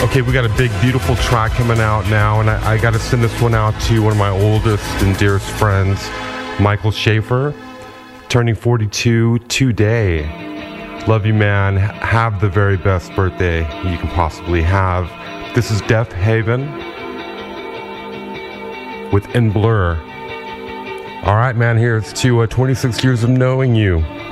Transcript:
Okay, we got a big, beautiful track coming out now, and I got to send this one out to one of my oldest and dearest friends, Michael Schaefer, turning 42 today. Love you, man. Have the very best birthday you can possibly have. This is Death Haven with In Blur. All right, man, here's to 26 years of knowing you.